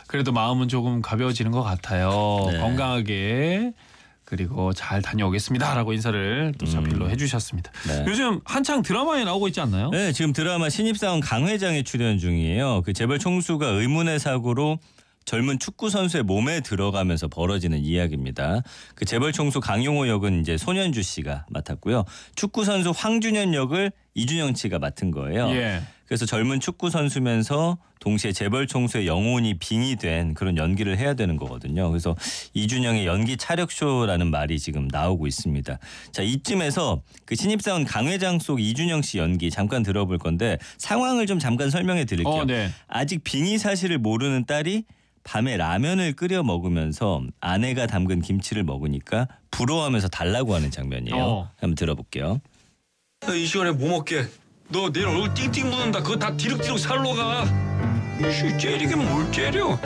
그래도 마음은 조금 가벼워지는 것 같아요. 네. 건강하게 그리고 잘 다녀오겠습니다라고 인사를 또 자필로 해주셨습니다. 네. 요즘 한창 드라마에 나오고 있지 않나요? 네, 지금 드라마 신입사원 강 회장에 출연 중이에요. 그 재벌 총수가 의문의 사고로 젊은 축구 선수의 몸에 들어가면서 벌어지는 이야기입니다. 그 재벌 총수 강용호 역은 이제 손현주 씨가 맡았고요. 축구 선수 황준현 역을 이준영 씨가 맡은 거예요. 예. 그래서 젊은 축구 선수면서 동시에 재벌 총수의 영혼이 빙의된 그런 연기를 해야 되는 거거든요. 그래서 이준영의 연기 차력쇼라는 말이 지금 나오고 있습니다. 자, 이쯤에서 그 신입사원 강 회장 속 이준영 씨 연기 잠깐 들어볼 건데 상황을 좀 잠깐 설명해 드릴게요. 네. 아직 빙의 사실을 모르는 딸이 밤에 라면을 끓여 먹으면서 아내가 담근 김치를 먹으니까 부러워하면서 달라고 하는 장면이에요. 한번 들어볼게요. 이 시간에 뭐 먹게? 너 내일 얼굴 띵띵 묻는다. 그거 다 디룩디룩 살로 가. 이씨 째리긴 뭘 째려?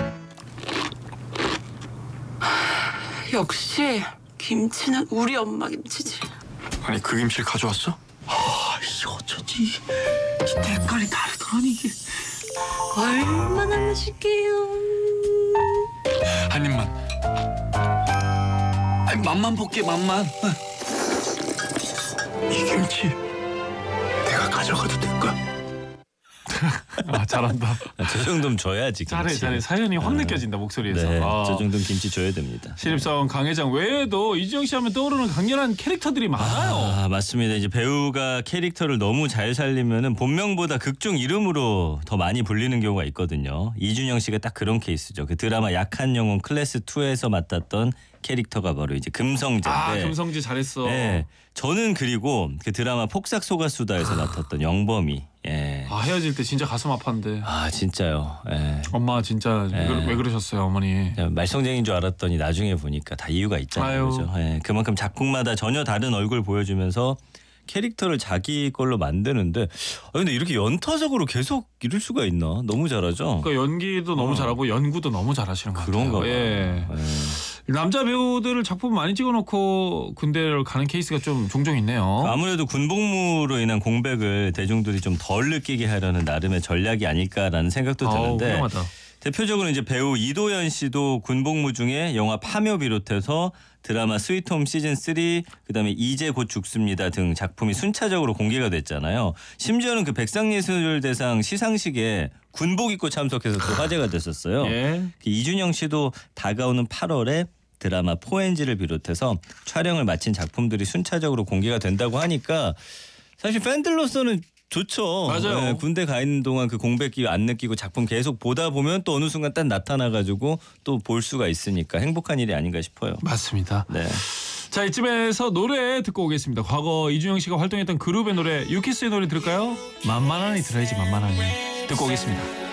역시 김치는 우리 엄마 김치지. 아니 그 김치를 가져왔어? 아씨 어쩌지? 색깔이 다르더라니 이게. 얼마나 맛있게요. 한 입만. 아니 맛만 볼게 맛만. 이 김치 내가 가져가도 될까? 아, 잘한다. 저 정도면 줘야지. 김치. 잘해. 사연이 확 느껴진다 목소리에서. 네, 아. 저 정도는 김치 줘야 됩니다. 신입사원 강 회장 외에도 이준영 씨 하면 떠오르는 강렬한 캐릭터들이 많아요. 아, 맞습니다. 이제 배우가 캐릭터를 너무 잘 살리면은 본명보다 극중 이름으로 더 많이 불리는 경우가 있거든요. 이준영 씨가 딱 그런 케이스죠. 그 드라마 약한 영혼 클래스 2에서 맡았던 캐릭터가 바로 이제 금성재인데. 아, 금성재 잘했어. 네, 저는 그리고 그 드라마 폭삭 속았수다에서 맡았던 영범이. 예. 아, 헤어질 때 진짜 가슴 아팠는데. 아, 진짜요. 예. 엄마 진짜 왜 그러셨어요, 어머니? 말썽쟁이인 줄 알았더니 나중에 보니까 다 이유가 있잖아요. 그죠? 예, 그만큼 작품마다 전혀 다른 얼굴 보여주면서 캐릭터를 자기 걸로 만드는데 근데 이렇게 연타적으로 계속 이럴 수가 있나? 너무 잘하죠? 그러니까 연기도 너무 잘하고 연구도 너무 잘하시는 것 같아요. 그런가 봐요. 예. 남자 배우들을 작품 많이 찍어놓고 군대를 가는 케이스가 좀 종종 있네요. 아무래도 군복무로 인한 공백을 대중들이 좀 덜 느끼게 하려는 나름의 전략이 아닐까라는 생각도 드는데 훌륭하다. 대표적으로 이제 배우 이도현 씨도 군복무 중에 영화 파묘 비롯해서 드라마 스위트홈 시즌 3 그다음에 이제 곧 죽습니다 등 작품이 순차적으로 공개가 됐잖아요. 심지어는 그 백상예술대상 시상식에 군복 입고 참석해서 또 화제가 됐었어요. 예. 이준영 씨도 다가오는 8월에 드라마 포엔지를 비롯해서 촬영을 마친 작품들이 순차적으로 공개가 된다고 하니까 사실 팬들로서는 좋죠. 맞아요. 네, 군대 가 있는 동안 그 공백기 안 느끼고 작품 계속 보다 보면 또 어느 순간 딱 나타나가지고 또 볼 수가 있으니까 행복한 일이 아닌가 싶어요. 맞습니다. 네. 자, 이쯤에서 노래 듣고 오겠습니다. 과거 이준영 씨가 활동했던 그룹의 노래 유키스의 노래 들을까요? 만만하니 들어야지 만만하니. 듣고 오겠습니다.